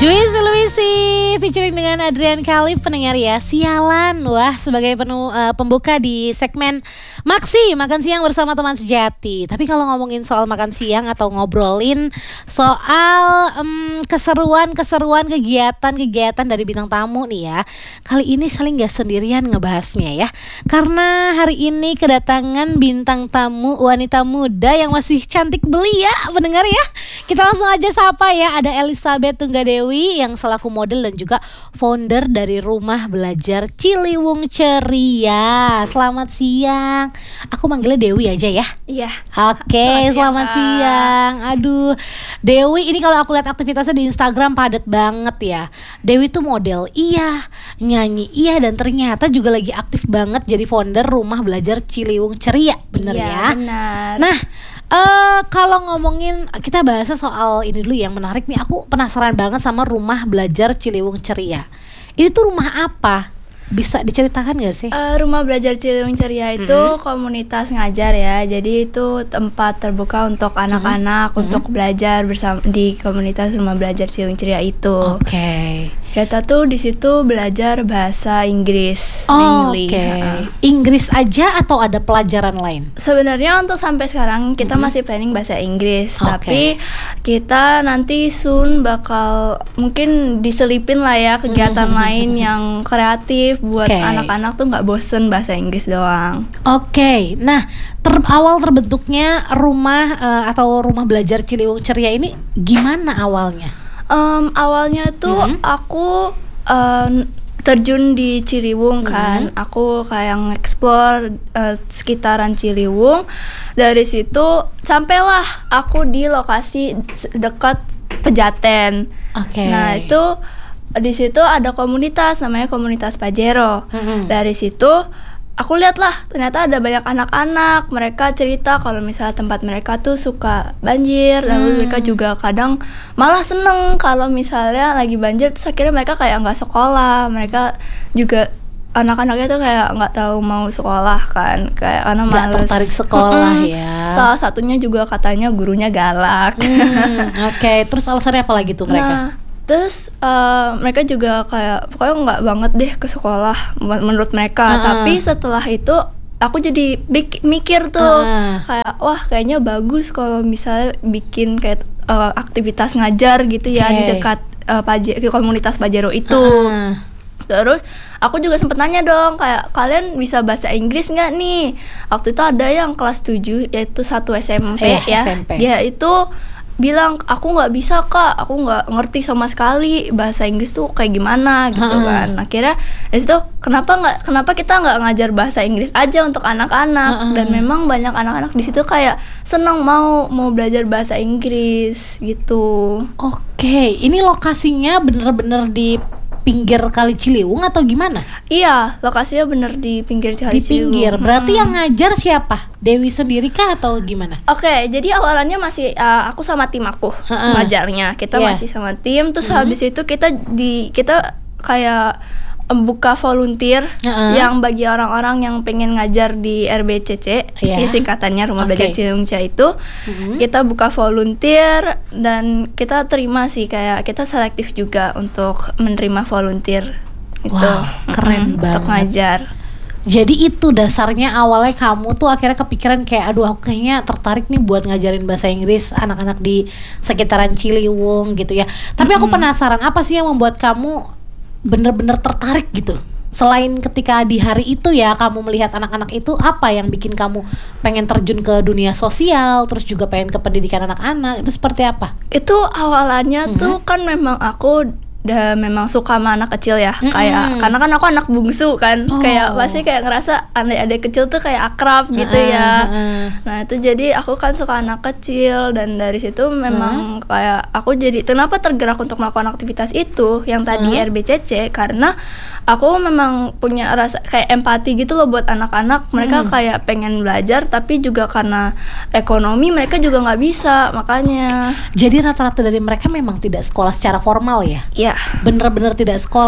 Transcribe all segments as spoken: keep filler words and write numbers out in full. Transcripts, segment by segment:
Juicy Luisi featuring dengan Adrian Khalif, pendengar ya. Sialan, wah sebagai penuh uh, pembuka di segmen Maksi, makan siang bersama teman sejati. Tapi kalau ngomongin soal makan siang atau ngobrolin soal um, keseruan-keseruan kegiatan-kegiatan dari bintang tamu nih ya, kali ini saling gak sendirian ngebahasnya ya. Karena hari ini kedatangan bintang tamu wanita muda yang masih cantik belia, pendengar ya. Kita langsung aja sapa ya, ada Elizabeth Tunggadewi yang selaku model dan juga founder dari Rumah Belajar Ciliwung Ceria. Selamat siang. Aku manggilnya Dewi aja ya. Iya. Oke, selamat, selamat siang. Aduh, Dewi ini kalau aku lihat aktivitasnya di Instagram padat banget ya. Dewi tuh model, iya, nyanyi, iya, dan ternyata juga lagi aktif banget jadi founder Rumah Belajar Ciliwung Ceria, bener iya, ya? Benar. Nah, uh, kalau ngomongin kita bahas soal ini dulu yang menarik nih. Aku penasaran banget sama Rumah Belajar Ciliwung Ceria. Ini tuh rumah apa? Bisa diceritakan gak sih? Uh, Rumah Belajar Ciliwung Ceria itu mm-hmm. komunitas ngajar ya. Jadi itu tempat terbuka untuk anak-anak mm-hmm. untuk belajar bersama di komunitas Rumah Belajar Ciliwung Ceria itu. Oke. Okay. Kita tuh di situ belajar bahasa Inggris. Oh, Oke. Okay. Uh. Inggris aja atau ada pelajaran lain? Sebenarnya untuk sampai sekarang kita mm-hmm. masih planning bahasa Inggris, okay. tapi kita nanti soon bakal mungkin diselipin lah ya kegiatan mm-hmm. lain yang kreatif buat okay. anak-anak tuh nggak bosen bahasa Inggris doang. Oke. Okay. Nah, ter- awal terbentuknya rumah uh, atau Rumah Belajar Ciliwung Ceria ini gimana awalnya? Um, awalnya tuh mm-hmm. aku um, terjun di Ciliwung kan, mm-hmm. aku kayak nge-explore uh, sekitaran Ciliwung. Dari situ sampailah aku di lokasi dekat Pejaten. Oke. Okay. Nah itu di situ ada komunitas namanya komunitas Pajero. Mm-hmm. Dari situ aku lihat lah ternyata ada banyak anak-anak, mereka cerita kalau misalnya tempat mereka tuh suka banjir, lalu hmm. mereka juga kadang malah seneng kalau misalnya lagi banjir terus akhirnya mereka kayak nggak sekolah, mereka juga anak-anaknya tuh kayak nggak tahu mau sekolah kan, kayak karena males, nggak tertarik sekolah mm-hmm. ya. Salah satunya juga katanya gurunya galak. Hmm, Oke, okay. Terus alasannya apa lagi tuh mereka? Nah, terus uh, mereka juga kayak pokoknya nggak banget deh ke sekolah menurut mereka. Uh-uh. Tapi setelah itu aku jadi bik- mikir tuh uh. kayak wah kayaknya bagus kalau misalnya bikin kayak uh, aktivitas ngajar gitu ya okay. di dekat uh, Paje- komunitas Pajero itu. Uh. Terus aku juga sempet nanya dong kayak kalian bisa bahasa Inggris nggak nih? Waktu itu ada yang kelas tujuh yaitu satu S M P eh, ya. S M P. Dia itu bilang aku nggak bisa kak, aku nggak ngerti sama sekali bahasa Inggris tuh kayak gimana gitu hmm. kan. Akhirnya dari situ kenapa nggak kenapa kita nggak ngajar bahasa Inggris aja untuk anak-anak hmm. dan memang banyak anak-anak di situ kayak senang mau mau belajar bahasa Inggris gitu. Oke, ini lokasinya bener-bener di pinggir Kali Ciliwung atau gimana? Iya, lokasinya bener di pinggir Kali Ciliwung. Di pinggir, berarti hmm. yang ngajar siapa? Dewi sendiri kah atau gimana? Oke, okay, jadi awalannya masih uh, aku sama tim aku uh-uh. ngajarnya. Kita yeah. masih sama tim, terus uh-huh. habis itu kita di kita kayak buka volunteer uh-uh. yang bagi orang-orang yang pengen ngajar di R B C C, yeah. ya singkatannya Rumah okay. Belajar Ciliwung Ceria itu. Uh-huh. Kita buka volunteer dan kita terima sih kayak kita selektif juga untuk menerima volunteer itu. Wow, keren mm-hmm, banget. Untuk ngajar. Jadi itu dasarnya awalnya kamu tuh akhirnya kepikiran kayak aduh aku kayaknya tertarik nih buat ngajarin bahasa Inggris anak-anak di sekitaran Ciliwung gitu ya. Tapi aku mm-hmm. penasaran apa sih yang membuat kamu bener-bener tertarik gitu? Selain ketika di hari itu ya kamu melihat anak-anak itu, apa yang bikin kamu pengen terjun ke dunia sosial, terus juga pengen ke pendidikan anak-anak, itu seperti apa? Itu awalannya mm-hmm. tuh kan memang aku udah memang suka sama anak kecil ya, mm-hmm. kayak karena kan aku anak bungsu kan, oh. kayak pasti kayak ngerasa adik-adik kecil tuh kayak akrab gitu uh-uh, ya. Uh-uh. Nah itu jadi aku kan suka anak kecil dan dari situ memang uh-huh. kayak aku jadi kenapa tergerak untuk melakukan aktivitas itu yang tadi uh-huh. R B C C karena aku memang punya rasa kayak empati gitu loh buat anak-anak. Mereka hmm. kayak pengen belajar tapi juga karena ekonomi mereka juga nggak bisa, makanya. Jadi rata-rata dari mereka memang tidak sekolah secara formal ya? Iya. Bener-bener tidak sekolah?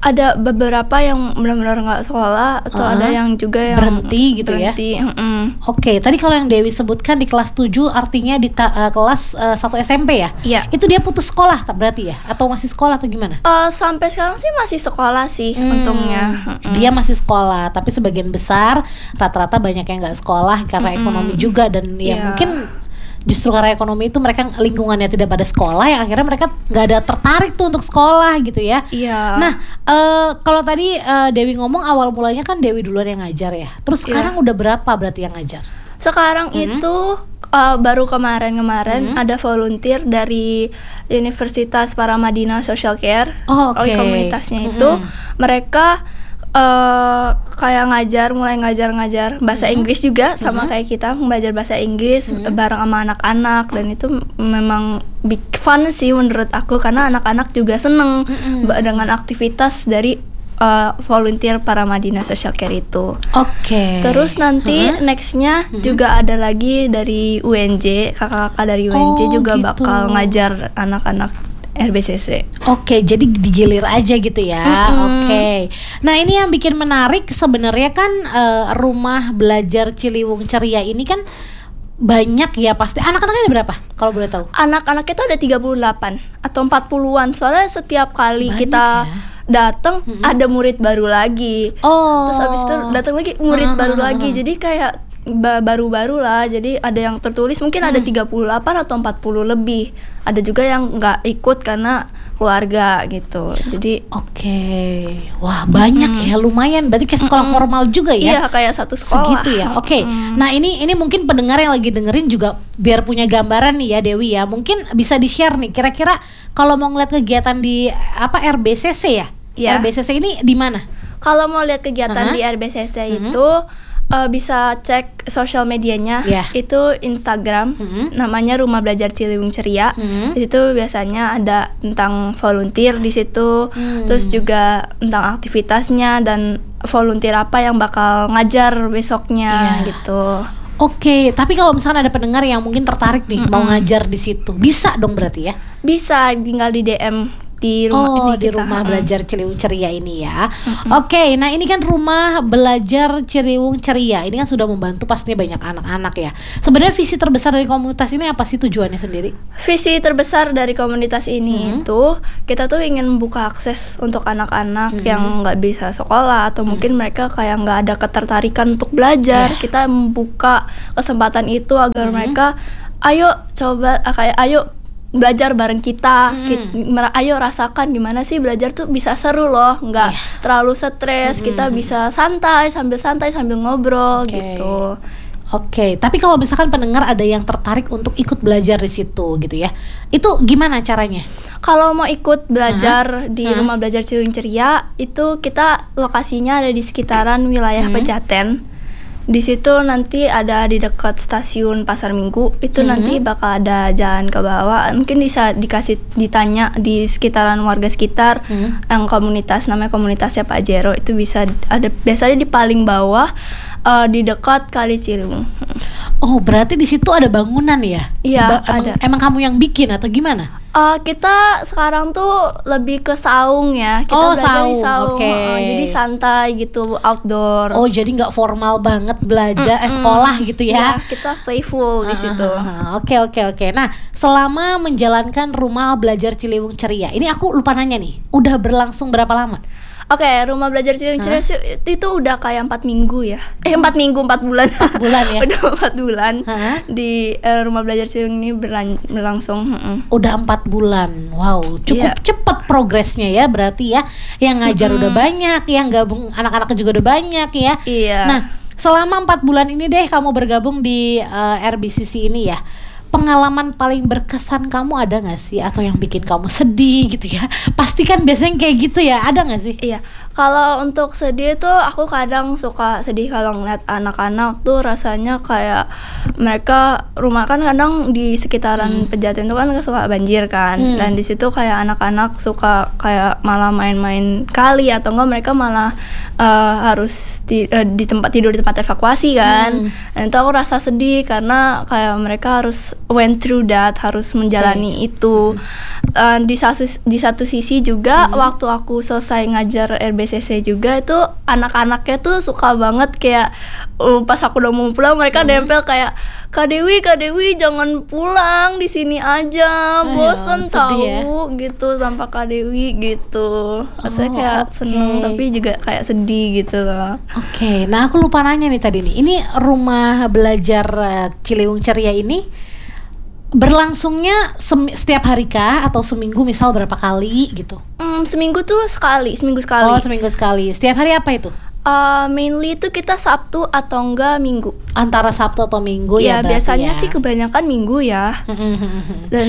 ada beberapa yang benar-benar nggak sekolah atau uh-huh. ada yang juga yang berhenti gitu berhenti. ya. Mm-mm. Oke, okay, tadi kalau yang Dewi sebutkan di kelas tujuh artinya di ta- uh, kelas uh, satu S M P ya? Iya. Itu dia putus sekolah tak berarti ya? Atau masih sekolah atau gimana? Uh, sampai sekarang sih masih sekolah sih hmm, untungnya. Mm-mm. Dia masih sekolah, tapi sebagian besar rata-rata banyak yang nggak sekolah karena Mm-mm. ekonomi juga dan ya yeah. mungkin justru karena ekonomi itu mereka lingkungannya tidak pada sekolah yang akhirnya mereka nggak ada tertarik tuh untuk sekolah gitu ya. Iya. Nah uh, kalau tadi uh, Dewi ngomong awal mulanya kan Dewi duluan yang ngajar ya. Terus sekarang yeah. udah berapa berarti yang ngajar? Sekarang mm-hmm. itu uh, baru kemarin-kemarin mm-hmm. ada volunteer dari Universitas Paramadina Social Care. Oh, oke. Okay. Komunitasnya mm-hmm. itu mereka Uh, kayak ngajar, mulai ngajar-ngajar bahasa mm-hmm. Inggris juga sama mm-hmm. kayak kita belajar bahasa Inggris mm-hmm. bareng sama anak-anak dan itu memang big fun sih menurut aku karena anak-anak juga seneng mm-hmm. dengan aktivitas dari uh, volunteer Paramadina Social Care itu. Oke. Okay. Terus nanti mm-hmm. nextnya mm-hmm. juga ada lagi dari U N J, kakak-kakak dari U N J oh, juga gitu. Bakal ngajar anak-anak R B C C. Oke, jadi digilir aja gitu ya. Mm-hmm. Oke. Nah, ini yang bikin menarik sebenarnya kan uh, rumah belajar Ciliwung Ceria ini kan banyak ya pasti. Anak-anaknya ada berapa kalau boleh tahu? Anak-anak itu ada tiga puluh delapan atau empat puluhan. Soalnya setiap kali banyak kita ya? Datang mm-hmm. ada murid baru lagi. Oh. Terus habis itu datang lagi murid uh-huh. baru lagi. Jadi kayak ba- baru-baru lah. Jadi ada yang tertulis mungkin hmm. ada tiga puluh delapan atau empat puluh lebih. Ada juga yang nggak ikut karena keluarga gitu. Jadi oke. Okay. Wah, banyak hmm. ya, lumayan. Berarti kayak sekolah hmm. formal juga ya? Iya, kayak satu sekolah. Segitu ya. Oke. Okay. Hmm. Nah, ini ini mungkin pendengar yang lagi dengerin juga biar punya gambaran nih ya Dewi ya. Mungkin bisa di-share nih kira-kira kalau mau ngeliat kegiatan di apa R B C C ya? Ya. R B C C ini di mana? Kalau mau lihat kegiatan uh-huh. di R B C C uh-huh. itu uh, bisa cek sosial medianya. Yeah. Itu Instagram, uh-huh. namanya Rumah Belajar Ciliwung Ceria. Uh-huh. Di situ biasanya ada tentang volunteer di situ, uh-huh. terus juga tentang aktivitasnya dan volunteer apa yang bakal ngajar besoknya yeah. gitu. Oke, okay, tapi kalau misalnya ada pendengar yang mungkin tertarik nih mm-hmm. mau ngajar di situ, bisa dong berarti ya? Bisa, tinggal di D M di rumah oh, ini di kita. Rumah Belajar Ciliwung Ceria ini ya. Mm-hmm. Oke, okay, nah ini kan Rumah Belajar Ciliwung Ceria. Ini kan sudah membantu pastinya banyak anak-anak ya. Sebenarnya visi terbesar dari komunitas ini apa sih tujuannya sendiri? Visi terbesar dari komunitas ini mm-hmm. itu kita tuh ingin membuka akses untuk anak-anak mm-hmm. yang nggak bisa sekolah atau mm-hmm. mungkin mereka kayak nggak ada ketertarikan untuk belajar. Yeah. Kita membuka kesempatan itu agar mm-hmm. mereka ayo coba kayak ayo belajar bareng kita, hmm. kita, ayo rasakan gimana sih belajar tuh bisa seru loh, nggak yeah. terlalu stres, hmm. kita bisa santai sambil santai sambil ngobrol okay. gitu. Oke, okay. Tapi kalau misalkan pendengar ada yang tertarik untuk ikut belajar di situ gitu ya, itu gimana caranya? Kalau mau ikut belajar uh-huh. di uh-huh. Rumah Belajar Ciliwung Ceria, itu kita lokasinya ada di sekitaran wilayah uh-huh. Pejaten. Di situ nanti ada di dekat stasiun Pasar Minggu itu mm-hmm. nanti bakal ada jalan ke bawah, mungkin bisa dikasih ditanya di sekitaran warga sekitar mm-hmm. yang komunitas namanya komunitasnya Pak Jero itu bisa ada biasanya di paling bawah uh, di dekat Kali Ciliwung. Oh berarti di situ ada bangunan ya? Iya ba- emang, ada. Emang kamu yang bikin atau gimana? Uh, kita sekarang tuh lebih ke saung ya. Kita oh, belajar saung. di saung. Okay. Uh, jadi santai gitu, outdoor. Oh, jadi nggak formal banget belajar eh, sekolah gitu ya. Ya, kita playful di situ. Oke, oke, oke. Nah, selama menjalankan Rumah Belajar Ciliwung Ceria, ini aku lupa nanya nih. Udah berlangsung berapa lama? Oke, okay, Rumah Belajar Ciliwung Ceria itu udah kayak empat minggu ya. Eh empat minggu, empat bulan. Empat bulan ya. Udah empat bulan. Huh? Di uh, Rumah Belajar Ciliwung ini berlan- berlangsung. Uh-uh. Udah empat bulan. Wow, cukup yeah. cepat progresnya ya berarti ya. Yang ngajar mm-hmm. udah banyak, yang gabung anak-anak juga udah banyak ya. Iya. Yeah. Nah, selama empat bulan ini deh kamu bergabung di uh, R B C C ini ya. Pengalaman paling berkesan kamu ada gak sih? Atau yang bikin kamu sedih gitu ya? Pasti kan biasanya kayak gitu ya, ada gak sih? Iya, kalau untuk sedih tuh aku kadang suka sedih kalau ngeliat anak-anak tuh rasanya kayak mereka rumah kan kadang di sekitaran hmm. Pejaten tuh kan suka banjir kan hmm. dan di situ kayak anak-anak suka kayak malah main-main kali atau enggak mereka malah uh, harus di, uh, di tempat tidur di tempat evakuasi kan hmm. dan itu aku rasa sedih karena kayak mereka harus went through that, harus menjalani okay. itu. Mm-hmm. Uh, di satu di satu sisi juga mm-hmm. waktu aku selesai ngajar R B C C juga itu anak-anaknya tuh suka banget kayak uh, pas aku udah mau pulang mereka mm-hmm. nempel kayak Kak Dewi, Kak Dewi jangan pulang, di sini aja, bosen tahu ya? Gitu tanpa Kak Dewi gitu. Saya oh, kayak okay. seneng tapi juga kayak sedih gitu loh. Oke, okay. Nah aku lupa nanya nih tadi nih, ini rumah belajar uh, Ciliwung Ceria ini berlangsungnya sem- setiap hari kah atau seminggu misal berapa kali gitu? Hmm, seminggu tuh sekali, seminggu sekali. Oh seminggu sekali. Setiap hari apa itu? Uh, mainly itu kita Sabtu atau enggak Minggu. Antara Sabtu atau Minggu ya, ya biasanya ya. Sih kebanyakan Minggu ya. Dan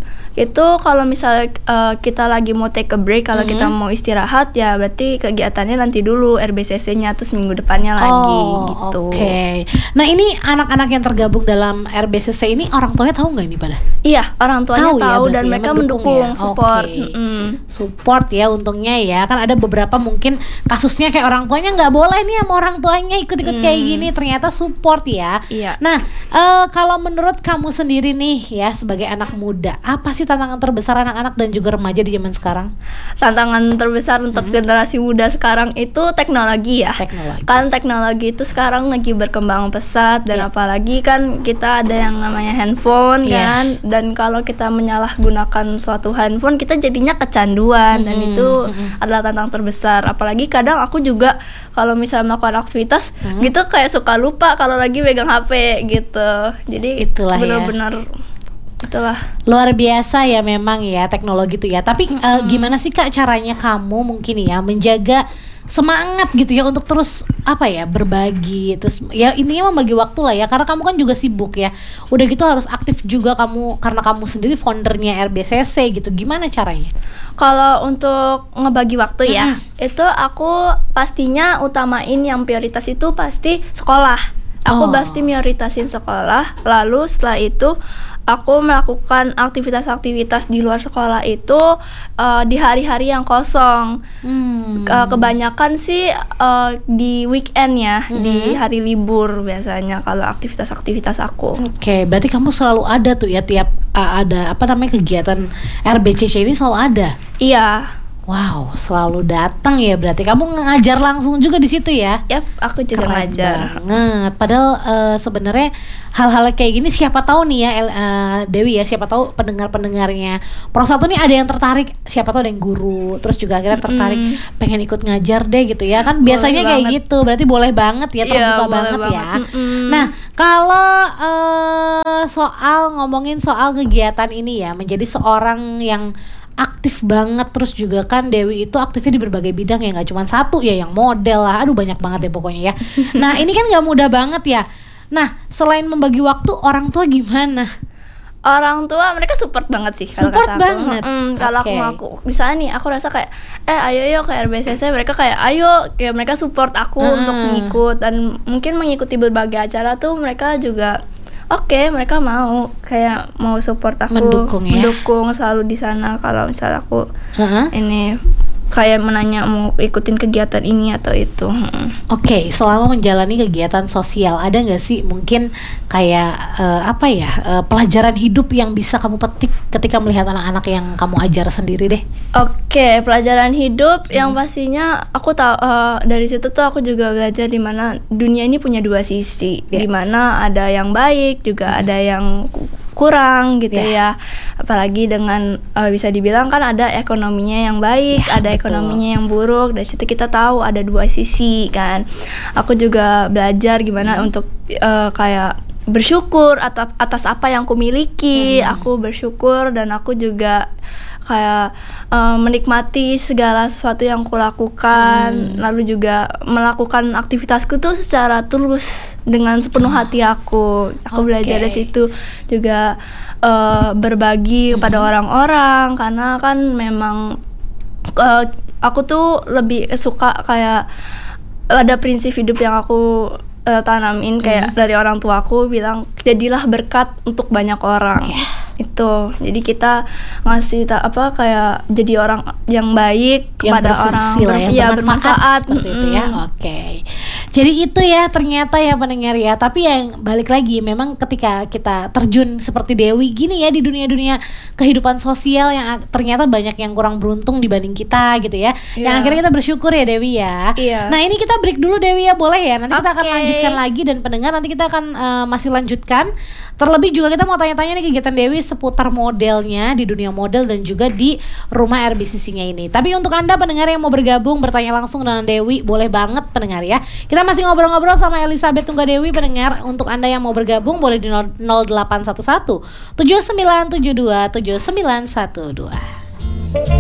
itu kalau misalnya uh, kita lagi mau take a break, kalau mm-hmm. kita mau istirahat ya berarti kegiatannya nanti dulu R B C C-nya terus minggu depannya lagi oh, gitu. Oke. Okay. Nah ini anak-anak yang tergabung dalam R B C C ini orang tuanya tahu nggak ini pada? Iya orang tuanya tahu, tahu ya, dan mereka mendukung, mendukung ya? support. Okay. Mm-hmm. Support ya untungnya ya, kan ada beberapa mungkin kasusnya kayak orang tuanya nggak boleh nih sama orang tuanya ikut-ikut mm. kayak gini, ternyata support ya. Iya. Nah uh, kalau menurut kamu sendiri nih ya sebagai anak muda, apa sih tantangan terbesar anak-anak dan juga remaja di zaman sekarang? Tantangan terbesar untuk mm-hmm. generasi muda sekarang itu teknologi ya. Teknologi. Kan teknologi itu sekarang lagi berkembang pesat dan yeah. apalagi kan kita ada yang namanya handphone yeah. kan, dan kalau kita menyalahgunakan suatu handphone kita jadinya kecanduan mm-hmm. dan itu mm-hmm. adalah tantangan terbesar. Apalagi kadang aku juga kalau misalnya melakukan aktivitas mm-hmm. gitu kayak suka lupa kalau lagi megang H P gitu. Jadi itulah benar-benar ya. Itulah luar biasa ya memang ya teknologi itu ya. Tapi mm-hmm. uh, gimana sih Kak caranya kamu mungkin ya menjaga semangat gitu ya untuk terus apa ya berbagi, terus ya intinya membagi waktu lah ya, karena kamu kan juga sibuk ya. Udah gitu harus aktif juga kamu karena kamu sendiri foundernya R B C C gitu. Gimana caranya? Kalau untuk ngebagi waktu ya, mm-hmm. itu aku pastinya utamain yang prioritas itu pasti sekolah. Aku oh. pasti prioritasin sekolah, lalu setelah itu aku melakukan aktivitas-aktivitas di luar sekolah itu uh, di hari-hari yang kosong. Hmm. Uh, kebanyakan sih uh, di weekend ya, hmm. di hari libur biasanya kalau aktivitas-aktivitas aku. Oke, okay, berarti kamu selalu ada tuh ya tiap uh, ada apa namanya kegiatan R B C C ini selalu ada. Iya. Wow, selalu datang ya, berarti kamu ngajar langsung juga di situ ya? Yap, aku juga Keren ngajar. Banget. Padahal uh, sebenarnya hal-hal kayak gini siapa tahu nih ya uh, Dewi ya, siapa tahu pendengar-pendengarnya Pro satu nih ada yang tertarik, siapa tahu ada yang guru, terus juga akhirnya tertarik mm. pengen ikut ngajar deh gitu ya kan, biasanya boleh kayak banget. Gitu, berarti boleh banget ya, terbuka ya, banget, banget ya. Mm-mm. Nah kalau uh, soal ngomongin soal kegiatan ini ya, menjadi seorang yang aktif banget, terus juga kan Dewi itu aktifnya di berbagai bidang ya, nggak cuma satu ya, yang model lah, aduh banyak banget ya pokoknya ya. Nah ini kan nggak mudah banget ya. Nah selain membagi waktu, orang tua gimana? Orang tua mereka support banget sih. Support banget. Hmm, kalau okay. aku ngaku, misalnya nih aku rasa kayak, eh ayo yo ke R B C C, mereka kayak ayo, kayak mereka support aku hmm. untuk mengikut dan mungkin mengikuti berbagai acara tuh mereka juga. Oke, okay, mereka mau kayak mau support aku, mendukung ya, mendukung selalu di sana kalau misalnya aku uh-huh. ini kayak menanya mau ikutin kegiatan ini atau itu. Hmm. Oke, okay, selama menjalani kegiatan sosial ada nggak sih mungkin kayak uh, apa ya uh, pelajaran hidup yang bisa kamu petik ketika melihat anak-anak yang kamu ajar sendiri deh? Oke, okay, pelajaran hidup hmm. yang pastinya aku tahu uh, dari situ tuh aku juga belajar di mana dunia ini punya dua sisi, yeah. di mana ada yang baik juga hmm. ada yang kurang gitu yeah. ya, apalagi dengan uh, bisa dibilang kan ada ekonominya yang baik, yeah, ada betul. Ekonominya yang buruk. Dari situ kita tahu ada dua sisi kan. Aku juga belajar gimana hmm. untuk uh, kayak bersyukur atas atas apa yang aku miliki. hmm. Aku bersyukur dan aku juga kayak uh, menikmati segala sesuatu yang aku lakukan, hmm. lalu juga melakukan aktivitasku tuh secara tulus dengan sepenuh hati aku. Aku okay. belajar dari situ juga uh, berbagi kepada hmm. orang-orang, karena kan memang uh, aku tuh lebih suka kayak ada prinsip hidup yang aku uh, tanamin kayak hmm. dari orang tua aku bilang jadilah berkat untuk banyak orang. Yeah. Itu jadi kita ngasih ta- apa kayak jadi orang yang baik kepada yang orang lah, yang ber- ya, bermanfaat seperti itu ya. Oke. Okay. Jadi itu ya ternyata ya pendengar ya. Tapi yang balik lagi, memang ketika kita terjun seperti Dewi gini ya di dunia-dunia kehidupan sosial yang ternyata banyak yang kurang beruntung dibanding kita gitu ya. Yeah. Yang akhirnya kita bersyukur ya Dewi ya. Yeah. Nah ini kita break dulu Dewi ya, boleh ya? Nanti kita okay. akan lanjutkan lagi, dan pendengar nanti kita akan uh, masih lanjutkan. Terlebih juga kita mau tanya-tanya nih kegiatan Dewi seputar modelnya di dunia model dan juga di rumah R B C C-nya ini. Tapi untuk Anda pendengar yang mau bergabung bertanya langsung dengan Dewi, boleh banget pendengar ya. Kita masih ngobrol-ngobrol sama Elizabeth Tunggadewi pendengar. Untuk Anda yang mau bergabung boleh di nol delapan satu satu tujuh sembilan tujuh dua tujuh sembilan satu dua.